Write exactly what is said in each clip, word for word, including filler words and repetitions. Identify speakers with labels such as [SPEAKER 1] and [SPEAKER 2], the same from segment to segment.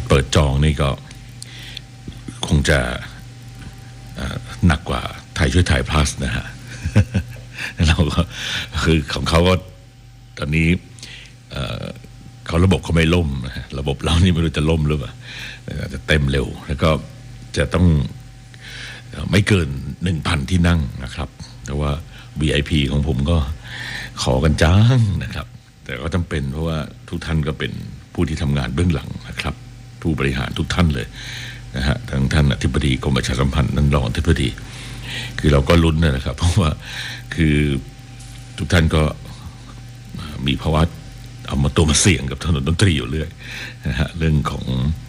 [SPEAKER 1] เปิดจองนี่ก็คงจะหนักกว่าไทยช่วยไทย plus นะฮะ เราก็คือของเขาก็ตอนนี้เขาระบบเขาไม่ล่มนะระบบเรานี่ไม่รู้จะล่มหรือเปล่าจะเต็มเร็วแล้วก็จะต้องไม่เกิน หนึ่งพัน ที่นั่งนะครับแต่ว่า วี ไอ พี ของผมก็ขอกันจ้างนะครับแต่ก็จำเป็นเพราะว่าทุกท่านก็เป็นผู้ที่ทำงานเบื้องหลังนะครับผู้บริหารทุกท่านเลยนะฮะทั้งท่านอธิบดีกรมประชาสัมพันธ์นั่นรองอธิบดีคือเราก็ลุ้นนะครับเพราะว่าคือทุกท่านก็มีภาวะเอามาตัวมาเสี่ยงกับถนนดนตรีอยู่เรื่อยนะฮะเรื่องของ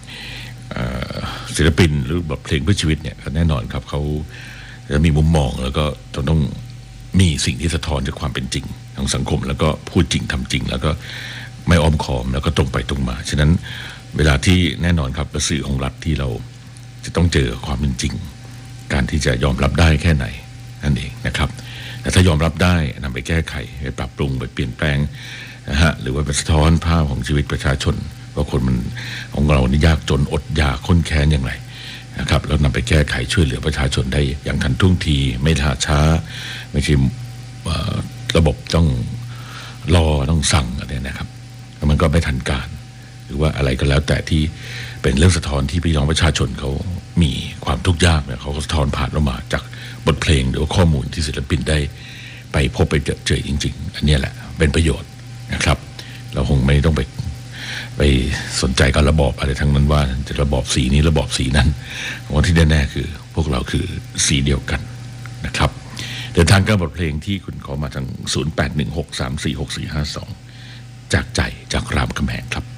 [SPEAKER 1] ศิลปินหรือบทเพลงเพื่อชีวิตเนี่ยแน่นอนครับเขาจะมีมุมมองแล้วก็ต้องมีสิ่งที่สะท้อนจากความเป็นจริงของสังคมแล้วก็พูดจริงทำจริงแล้วก็ไม่อ้อมค้อมแล้วก็ตรงไปตรงมาฉะนั้นเวลาที่แน่นอนครับสื่อของรัฐที่เราจะต้องเจอความเป็นจริงการที่จะยอมรับได้แค่ไหนนั่นเองนะครับแต่ถ้ายอมรับได้นำไปแก้ไขไปปรับปรุงไปเปลี่ยนแปลงนะฮะหรือว่าไปสะท้อนภาพของชีวิตประชาชนว่าคนมันของเรานี่ยากจนอดอยากข้นแค้นอย่างไรนะครับแล้วนำไปแก้ไขช่วยเหลือประชาชนได้อย่างทันท่วงทีไม่ล่าช้าไม่ใช่ระบบต้องรอต้องสั่งอะไรนะครับแล้วมันก็ไม่ทันการหรือว่าอะไรก็แล้วแต่ที่เป็นเรื่องสะท้อนที่พี่น้องประชาชนเขามีความทุกข์ยากเนี่ยเขาก็สะท้อนผ่านออกมาจากบทเพลงหรือว่าข้อมูลที่ศิลปินได้ไปพบไปเจอเจอจริงๆอันนี้แหละเป็นประโยชน์นะครับเราคงไม่ต้องไปไปสนใจกับระบอบอะไรทั้งนั้นว่าจะระบอบสีนี้ระบอบสีนั้นวันที่แน่ๆคือพวกเราคือสีเดียวกันนะครับเดินทางกับบทเพลงที่คุณขอมาทางศูนย์ แปด หนึ่ง หก สาม สี่ หก สี่ ห้า สองจากใจจากรามคำแหงครับ